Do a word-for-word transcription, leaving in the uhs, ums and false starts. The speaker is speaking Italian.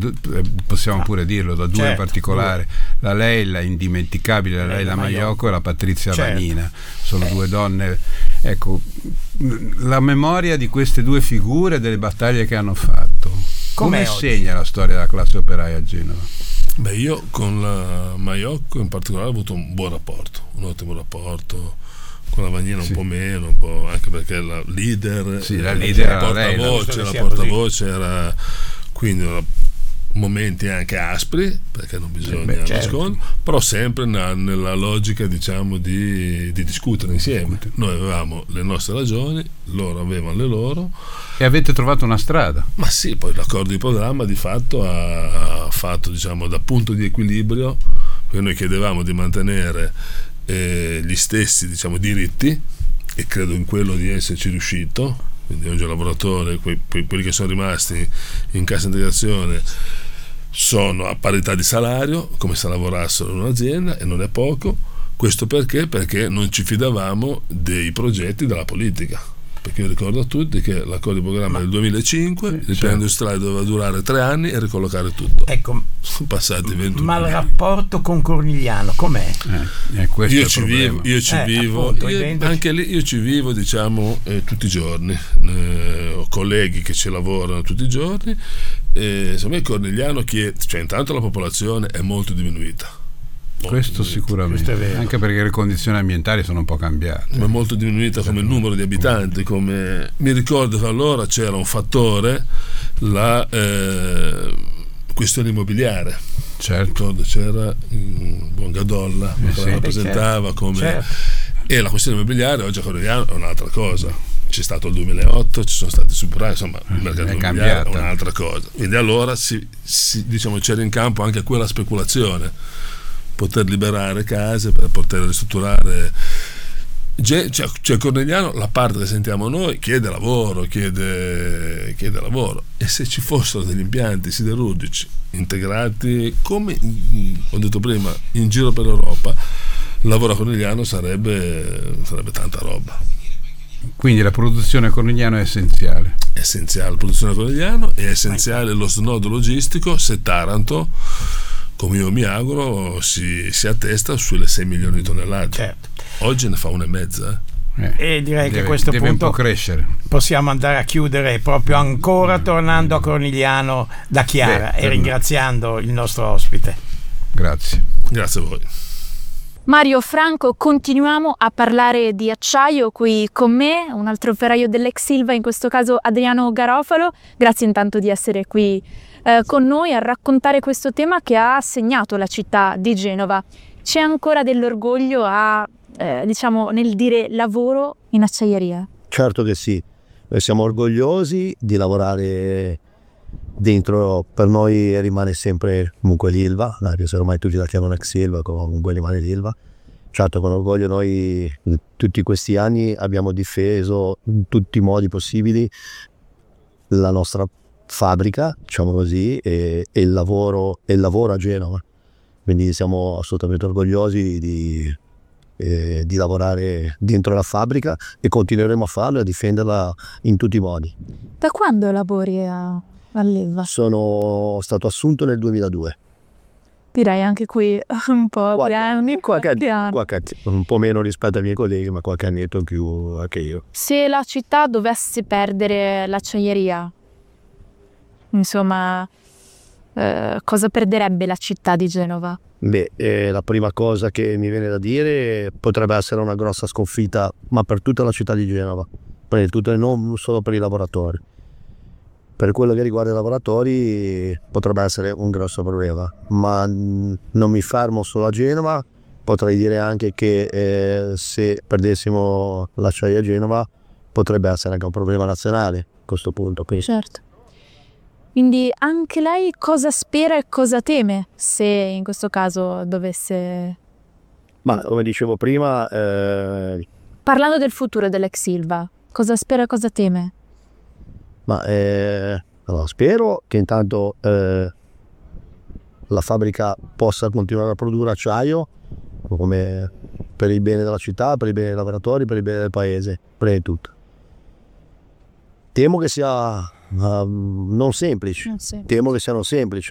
possiamo pure dirlo, da due certo, in particolare, due. la Leila indimenticabile, la Leila Maiocco e la Patrizia certo. Vanina, sono eh. due donne, ecco, la memoria di queste due figure, delle battaglie che hanno fatto, come segna la storia della classe operaia a Genova? Beh, io con la Maiocco in particolare ho avuto un buon rapporto, un ottimo rapporto. Con la Vanina un sì. po' meno, un po' anche perché la leader, sì, la, leader la portavoce, la portavoce era, quindi era momenti anche aspri, perché non bisogna certo. nascondere, però sempre na, nella logica, diciamo, di, di discutere insieme. Noi avevamo le nostre ragioni, loro avevano le loro. E avete trovato una strada? Ma sì, poi l'accordo di programma di fatto ha, ha fatto, diciamo, da punto di equilibrio, perché noi chiedevamo di mantenere eh, gli stessi, diciamo, diritti, e credo in quello di esserci riuscito. Quindi oggi il lavoratore, que, que, quelli che sono rimasti in cassa integrazione sono a parità di salario, come se lavorassero in un'azienda, e non è poco. Questo perché? Perché non ci fidavamo dei progetti della politica. Perché io ricordo a tutti che l'accordo di programma è del duemilacinque, il piano certo. industriale doveva durare tre anni e ricollocare tutto. Ecco, sono passati ventuno ma anni. il rapporto con Cornigliano com'è? Eh, eh, io, ci vivo, io ci eh, vivo, appunto, io, anche lì io ci vivo, diciamo, eh, tutti i giorni. Eh, ho colleghi che ci lavorano tutti i giorni. Eh, insomma, il Cornigliano, che, cioè, intanto la popolazione è molto diminuita. Questo sicuramente, questo anche perché le condizioni ambientali sono un po' cambiate, ma è molto diminuita come il numero di abitanti. Come mi ricordo che allora c'era un fattore, la eh, questione immobiliare. Certo. Ricordo c'era il buon Gadolla eh, che sì, la rappresentava certo. come certo. E la questione immobiliare oggi a Cornigliano è un'altra cosa. C'è stato il duemilaotto, ci sono stati superati, insomma il mercato è immobiliare è un'altra cosa. Quindi allora si, si, diciamo, c'era in campo anche quella speculazione, poter liberare case per poter ristrutturare. Cioè, cioè Cornigliano, la parte che sentiamo noi, chiede lavoro, chiede, chiede lavoro, e se ci fossero degli impianti siderurgici integrati, come ho detto prima, in giro per l'Europa, il lavoro a Cornigliano sarebbe, sarebbe tanta roba. Quindi la produzione a Cornigliano è essenziale. È essenziale la produzione a Cornigliano, è essenziale lo snodo logistico se Taranto, come io mi auguro, si, si attesta sulle sei milioni di tonnellate. Certo. Oggi ne fa una e mezza. Eh. E direi deve, che a questo deve punto un po' crescere. Possiamo andare a chiudere proprio ancora tornando a Cornigliano da Chiara. Beh, e ringraziando il nostro ospite. Grazie. Grazie a voi. Mario, Franco, continuiamo a parlare di acciaio qui con me, un altro operaio dell'ex Ilva, in questo caso Adriano Garofalo. Grazie intanto di essere qui eh, con noi a raccontare questo tema che ha segnato la città di Genova. C'è ancora dell'orgoglio a, eh, diciamo, nel dire lavoro in acciaieria? Certo che sì, noi siamo orgogliosi di lavorare dentro. Per noi rimane sempre comunque l'Ilva, anche se ormai tutti la chiamano ex Ilva, comunque rimane l'Ilva. Certo, con orgoglio noi in tutti questi anni abbiamo difeso in tutti i modi possibili la nostra fabbrica, diciamo così, e, e, il, lavoro, e il lavoro a Genova. Quindi siamo assolutamente orgogliosi di, eh, di lavorare dentro la fabbrica e continueremo a farlo e a difenderla in tutti i modi. Da quando lavori a all'Ilva? Sono stato assunto nel duemiladue. Direi anche qui un po' qualche, anni, qualche, anni. Qualche, un po' meno rispetto ai miei colleghi, ma qualche annetto in più anche io. Se la città dovesse perdere l'acciaieria, insomma, eh, cosa perderebbe la città di Genova? Beh, eh, la prima cosa che mi viene da dire potrebbe essere una grossa sconfitta, ma per tutta la città di Genova, per il tutto e non solo per i lavoratori. Per quello che riguarda i lavoratori potrebbe essere un grosso problema, ma non mi fermo solo a Genova, potrei dire anche che eh, se perdessimo l'acciaieria a Genova potrebbe essere anche un problema nazionale a questo punto. Quindi. Certo. Quindi anche lei cosa spera e cosa teme se in questo caso dovesse... Ma come dicevo prima... Eh... Parlando del futuro dell'ex Ilva, cosa spera e cosa teme? Ma eh, allora, spero che intanto eh, la fabbrica possa continuare a produrre acciaio come per il bene della città, per il bene dei lavoratori, per il bene del paese, prima di tutto. Temo che sia uh, non semplice, non semplice. temo che siano semplici.